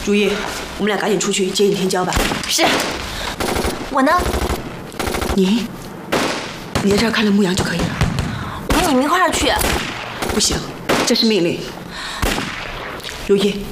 如意，我们俩赶紧出去接应天骄吧。 是。我呢？ 你在这儿看着牧羊就可以了。 我跟你们一块儿去。 不行，这是命令。如意，